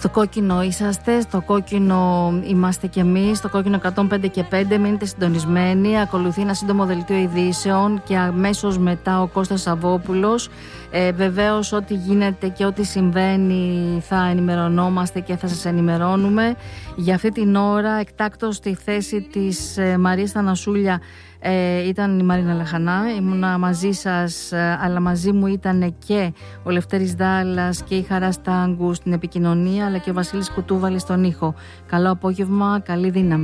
Στο κόκκινο είσαστε, στο κόκκινο είμαστε κι εμείς, στο κόκκινο 105 και 5. Μείνετε συντονισμένοι. Ακολουθεί ένα σύντομο δελτίο ειδήσεων και αμέσως μετά ο Κώστας Σαββόπουλος. Βεβαίως, ό,τι γίνεται και ό,τι συμβαίνει θα ενημερωνόμαστε και θα σας ενημερώνουμε. Για αυτή την ώρα, εκτάκτως στη θέση της Μαρίας Θανασούλια ήταν η Μαρίνα Λαχανά. Ήμουνα μαζί σας, αλλά μαζί μου ήταν και ο Λευτέρης Δάλλας και η Χαρά Στάγκου στην επικοινωνία, αλλά και ο Βασίλης Κουτούβαλης στον ήχο. Καλό απόγευμα, καλή δύναμη.